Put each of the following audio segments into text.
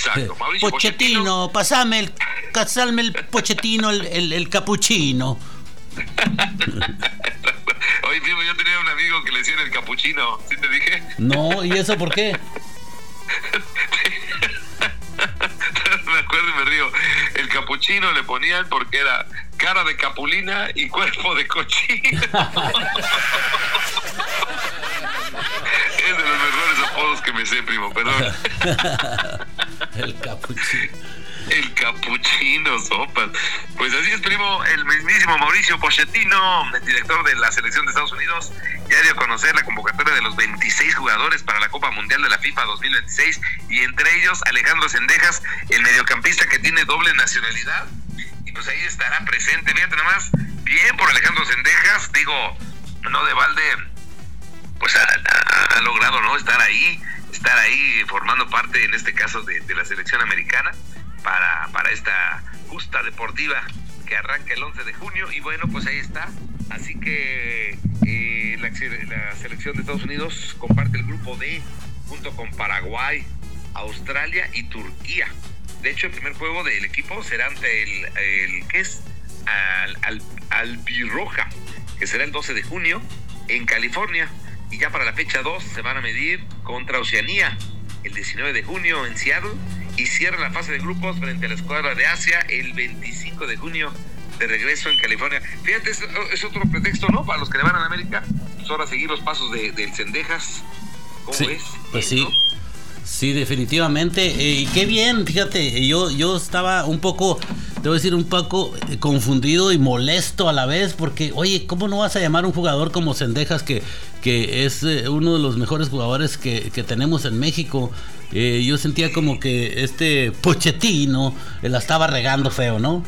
Exacto. Mauricio Pochettino, pasame el Pochettino, el capuchino. Oye, primo, yo tenía un amigo que le decían el capuchino, ¿sí te dije? No, ¿y eso por qué? Me acuerdo y me río. El capuchino le ponían porque era cara de capulina y cuerpo de cochino. Es de los mejores apodos que me sé, primo, perdón. El capuchino. El capuchino, sopas. Pues así es, primo. El mismísimo Mauricio Pochettino, el director de la selección de Estados Unidos, ya dio a conocer la convocatoria de los 26 jugadores para la Copa Mundial de la FIFA 2026, y entre ellos Alejandro Zendejas, el mediocampista que tiene doble nacionalidad, y pues ahí estará presente. Fíjate nomás, bien por Alejandro Zendejas, digo, no de balde, pues ha logrado, ¿no?, estar ahí formando parte, en este caso, de la selección americana para esta justa deportiva que arranca el 11 de junio, y bueno, pues ahí está. Así que la selección de Estados Unidos comparte el grupo D junto con Paraguay, Australia y Turquía. De hecho, el primer juego del equipo será ante el ¿qué es? Albirroja, que será el 12 de junio en California. Y ya para la fecha 2 se van a medir contra Oceanía el 19 de junio en Seattle, y cierra la fase de grupos frente a la escuadra de Asia el 25 de junio de regreso en California. Fíjate, es otro pretexto, ¿no?, para los que le van a América, pues ahora seguir los pasos del Cendejas. ¿Cómo sí, ves? Pues ¿no? Sí, definitivamente. Y qué bien, fíjate, yo estaba un poco, te voy a decir, un poco confundido y molesto a la vez, porque, oye, ¿cómo no vas a llamar a un jugador como Cendejas, que es uno de los mejores jugadores que tenemos en México? Yo sentía como que este Pochettino la estaba regando feo, ¿no?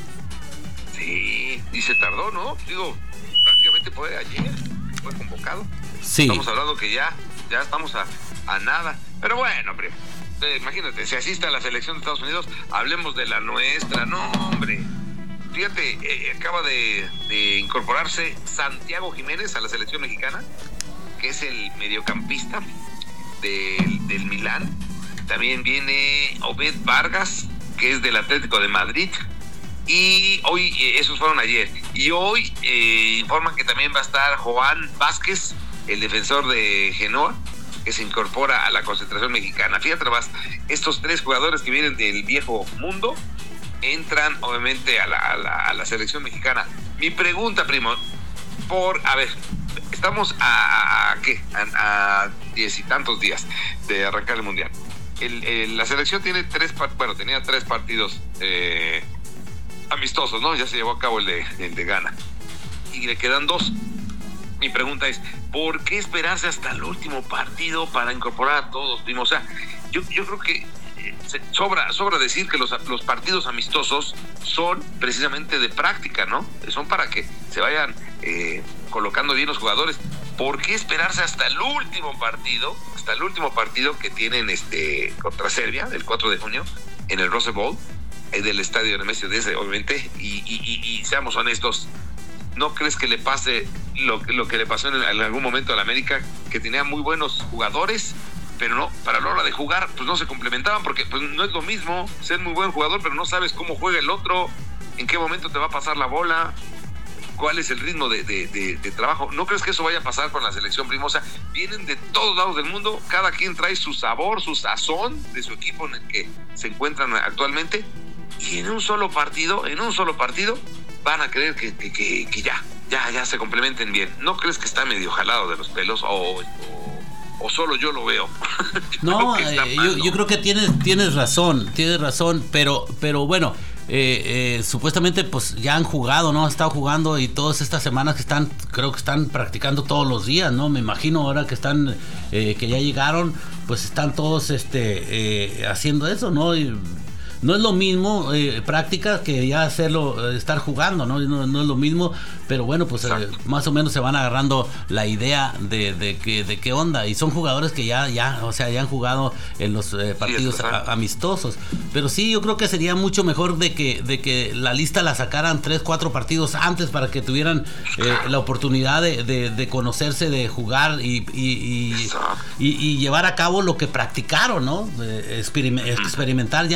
Sí, y se tardó, ¿no? Digo, prácticamente fue ayer, fue convocado. Sí. Estamos hablando que ya estamos a nada. Pero bueno, primo, imagínate, si asiste a la selección de Estados Unidos, hablemos de la nuestra. No, hombre. Fíjate, acaba de incorporarse Santiago Jiménez a la selección mexicana, que es el mediocampista del Milán. También viene Obed Vargas, que es del Atlético de Madrid. Y hoy, esos fueron ayer. Y hoy informan que también va a estar Joan Vázquez, el defensor de Genoa, que se incorpora a la concentración mexicana. Fíjate nomás, estos tres jugadores que vienen del viejo mundo entran obviamente a la selección mexicana. Mi pregunta, primo, estamos ¿qué? A 10 y tantos días de arrancar el mundial. La selección tiene tenía 3 partidos amistosos, ¿no? Ya se llevó a cabo el de Ghana, y le quedan 2. Mi pregunta es, ¿por qué esperarse hasta el último partido para incorporar a todos, primo? O sea, yo creo que sobra decir que los partidos amistosos son precisamente de práctica, ¿no? Son para que se vayan colocando bien los jugadores. ¿Por qué esperarse hasta el último partido que tienen contra Serbia, el 4 de junio, en el Rose Bowl, del estadio Nemesio 10, obviamente? Y seamos honestos, ¿no crees que le pase lo que le pasó en algún momento a la América, que tenía muy buenos jugadores, pero no, para la hora de jugar, pues no se complementaban? Porque pues no es lo mismo ser muy buen jugador, pero no sabes cómo juega el otro, en qué momento te va a pasar la bola, cuál es el ritmo de trabajo. ¿No crees que eso vaya a pasar con la selección, primo? O sea, vienen de todos lados del mundo, cada quien trae su sabor, su sazón de su equipo en el que se encuentran actualmente, y en un solo partido van a creer que ya se complementen bien. ¿No crees que está medio jalado de los pelos, o solo yo lo veo? No, yo creo que tienes razón, pero bueno, supuestamente pues ya han jugado, ¿no? Han estado jugando, y todas estas semanas creo que están practicando todos los días, ¿no? Me imagino ahora que están, que ya llegaron, pues están todos haciendo eso, ¿no? No es lo mismo práctica que ya estar jugando, ¿no? No es lo mismo, pero bueno, pues más o menos se van agarrando la idea de qué onda, y son jugadores que ya han jugado en los partidos amistosos. Pero sí, yo creo que sería mucho mejor de que la lista la sacaran 3-4 partidos antes, para que tuvieran la oportunidad de conocerse, de jugar y llevar a cabo lo que practicaron, ¿no? Experimentar ya